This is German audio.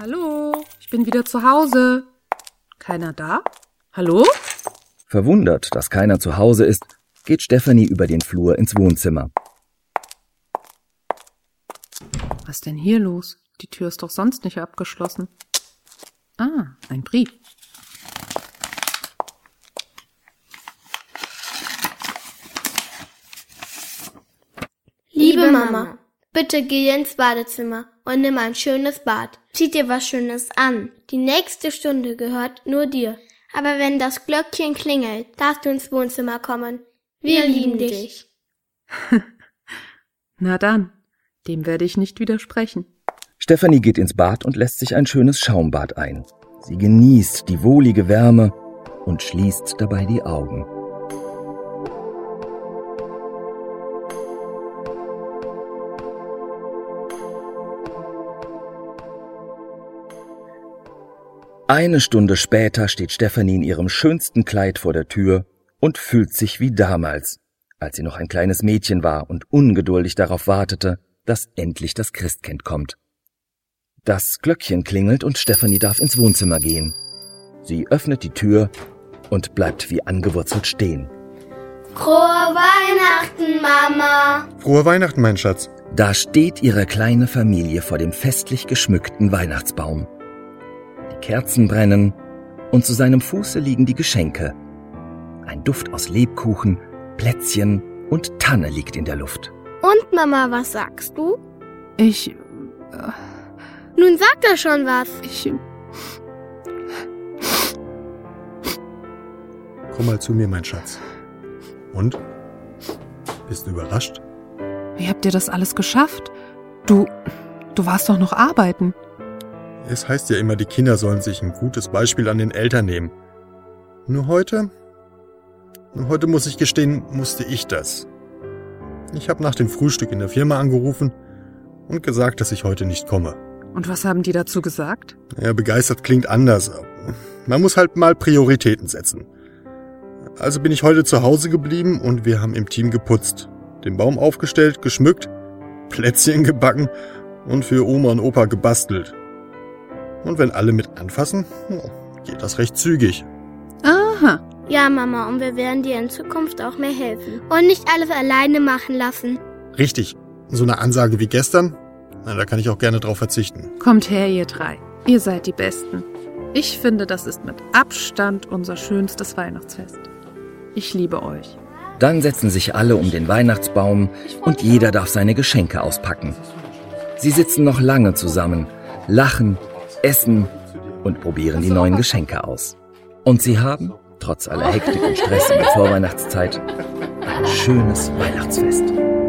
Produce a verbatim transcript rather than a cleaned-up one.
Hallo, ich bin wieder zu Hause. Keiner da? Hallo? Verwundert, dass keiner zu Hause ist, geht Stefanie über den Flur ins Wohnzimmer. Was ist denn hier los? Die Tür ist doch sonst nicht abgeschlossen. Ah, ein Brief. Liebe Mama, bitte geh ins Badezimmer und nimm ein schönes Bad. Zieh dir was Schönes an. Die nächste Stunde gehört nur dir. Aber wenn das Glöckchen klingelt, darfst du ins Wohnzimmer kommen. Wir, Wir lieben dich. Na dann, dem werde ich nicht widersprechen. Stefanie geht ins Bad und lässt sich ein schönes Schaumbad ein. Sie genießt die wohlige Wärme und schließt dabei die Augen. Eine Stunde später steht Stefanie in ihrem schönsten Kleid vor der Tür und fühlt sich wie damals, als sie noch ein kleines Mädchen war und ungeduldig darauf wartete, dass endlich das Christkind kommt. Das Glöckchen klingelt und Stefanie darf ins Wohnzimmer gehen. Sie öffnet die Tür und bleibt wie angewurzelt stehen. Frohe Weihnachten, Mama! Frohe Weihnachten, mein Schatz. Da steht ihre kleine Familie vor dem festlich geschmückten Weihnachtsbaum. Die Kerzen brennen und zu seinem Fuße liegen die Geschenke. Ein Duft aus Lebkuchen, Plätzchen und Tanne liegt in der Luft. Und Mama, was sagst du? Ich... Äh, Nun sag doch schon was. Ich... Komm mal zu mir, mein Schatz. Und? Bist du überrascht? Wie habt ihr das alles geschafft? Du... Du warst doch noch arbeiten. Es heißt ja immer, die Kinder sollen sich ein gutes Beispiel an den Eltern nehmen. Nur heute... Nur heute muss ich gestehen, musste ich das. Ich habe nach dem Frühstück in der Firma angerufen und gesagt, dass ich heute nicht komme. Und was haben die dazu gesagt? Ja, begeistert klingt anders. Man muss halt mal Prioritäten setzen. Also bin ich heute zu Hause geblieben und wir haben im Team geputzt, den Baum aufgestellt, geschmückt, Plätzchen gebacken und für Oma und Opa gebastelt. Und wenn alle mit anfassen, geht das recht zügig. Aha. Ja, Mama, und wir werden dir in Zukunft auch mehr helfen. Und nicht alles alleine machen lassen. Richtig. So eine Ansage wie gestern, na, da kann ich auch gerne drauf verzichten. Kommt her, ihr drei. Ihr seid die Besten. Ich finde, das ist mit Abstand unser schönstes Weihnachtsfest. Ich liebe euch. Dann setzen sich alle um den Weihnachtsbaum und jeder darf seine Geschenke auspacken. Sie sitzen noch lange zusammen, lachen, essen und probieren die neuen Geschenke aus. Und sie haben, trotz aller Hektik und Stress in der Vorweihnachtszeit, ein schönes Weihnachtsfest.